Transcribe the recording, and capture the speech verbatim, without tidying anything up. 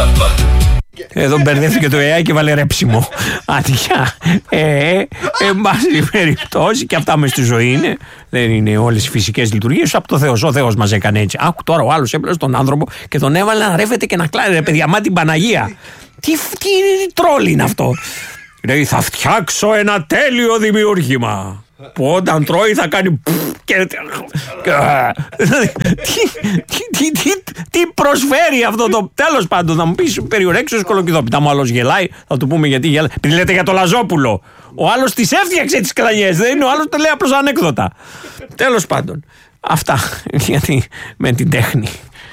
Εδώ μπερδεύτηκε το έι άι και βάλε ρέψιμο. Άτυχα. Ε, εν πάση περιπτώσει, και αυτά μες στη ζωή είναι. Δεν είναι όλες οι φυσικές λειτουργίες. Από το Θεός. Ο Θεός μας έκανε έτσι. Άκου τώρα, ο άλλος έπλασε τον άνθρωπο και τον έβαλε να ρεύεται και να κλάει. Ρε παιδιά, μα την Παναγία. Τι, τι τρόλ είναι αυτό. Λέει, θα φτιάξω ένα τέλειο δημιούργημα που όταν τρώει θα κάνει και... Τι προσφέρει αυτό το... Τέλος πάντων, θα μου πεις περιορέξιος κολοκυδόπιτα. Μου άλλος γελάει, θα του πούμε γιατί γελάει. Πριν λέτε για το Λαζόπουλο. Ο άλλος τις έφτιαξε τις κλανιές. Δεν είναι ο άλλος, το λέει απλώς ανέκδοτα. Τέλος πάντων, αυτά γιατί με την τέχνη.